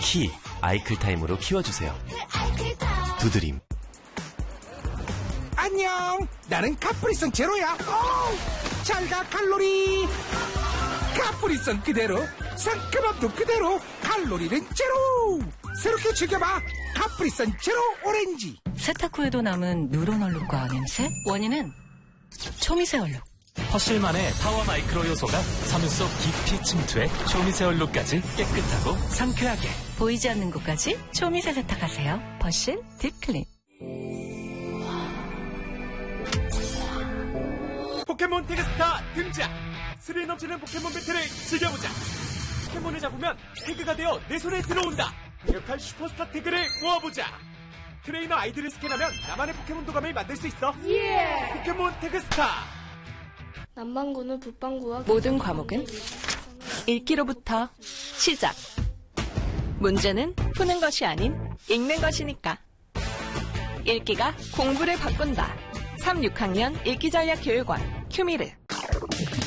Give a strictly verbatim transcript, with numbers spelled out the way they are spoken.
키 아이클타임으로 키워주세요. 두드림. 안녕, 나는 카프리선 제로야. 잘가 칼로리. 카프리선 그대로, 상큼함도 그대로, 칼로리는 제로. 새롭게 즐겨봐, 카프리선 제로 오렌지. 세탁 후에도 남은 누런 얼룩과 냄새? 원인은 초미세 얼룩. 퍼실만의 파워 마이크로 요소가 섬유 속 깊이 침투해 초미세 얼룩까지 깨끗하고 상쾌하게. 보이지 않는 곳까지 초미세 세탁하세요. 퍼실 딥클린. 포켓몬 태그스타 등장! 스릴 넘치는 포켓몬 배틀을 즐겨보자! 포켓몬을 잡으면 태그가 되어 내 손에 들어온다! 강력한 슈퍼스타 태그를 모아보자! 트레이너 아이디를 스캔하면 나만의 포켓몬 도감을 만들 수 있어! 예! 포켓몬 태그스타! 남방구는 북방구와 모든 과목은 읽기로부터 시작. 문제는 푸는 것이 아닌 읽는 것이니까. 읽기가 공부를 바꾼다. 삼, 육 학년 읽기전략교육원 큐미르.